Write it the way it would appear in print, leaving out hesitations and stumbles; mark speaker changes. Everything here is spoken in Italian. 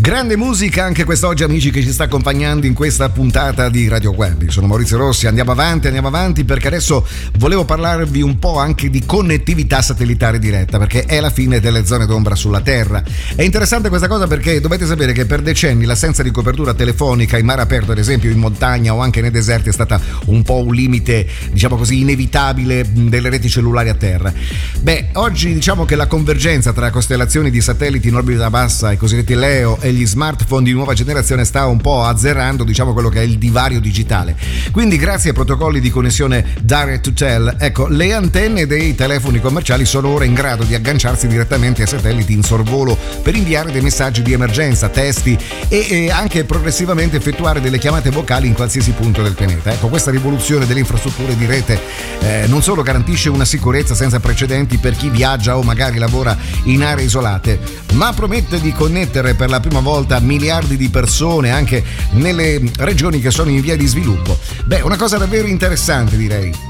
Speaker 1: Grande musica anche quest'oggi, amici, che ci sta accompagnando in questa puntata di Radio Web. Sono Maurizio Rossi, andiamo avanti perché adesso volevo parlarvi un po' anche di connettività satellitare diretta, perché è la fine delle zone d'ombra sulla Terra. È interessante questa cosa perché dovete sapere che per decenni l'assenza di copertura telefonica in mare aperto, ad esempio in montagna o anche nei deserti, è stata un po' un limite, diciamo così, inevitabile delle reti cellulari a terra. Oggi diciamo che la convergenza tra costellazioni di satelliti in orbita bassa, i cosiddetti LEO, e gli smartphone di nuova generazione sta un po' azzerando, diciamo, quello che è il divario digitale. Quindi grazie ai protocolli di connessione direct to cell, ecco, le antenne dei telefoni commerciali sono ora in grado di agganciarsi direttamente ai satelliti in sorvolo per inviare dei messaggi di emergenza, testi e anche progressivamente effettuare delle chiamate vocali in qualsiasi punto del pianeta. Ecco, questa rivoluzione delle infrastrutture di rete non solo garantisce una sicurezza senza precedenti per chi viaggia o magari lavora in aree isolate, ma promette di connettere per la prima volta miliardi di persone anche nelle regioni che sono in via di sviluppo. Una cosa davvero interessante, direi.